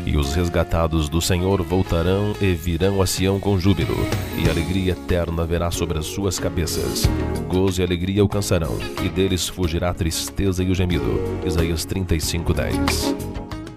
E os resgatados do Senhor voltarão e virão a Sião com júbilo, e alegria eterna haverá sobre as suas cabeças. Gozo e alegria alcançarão, e deles fugirá a tristeza e o gemido. Isaías 35:10.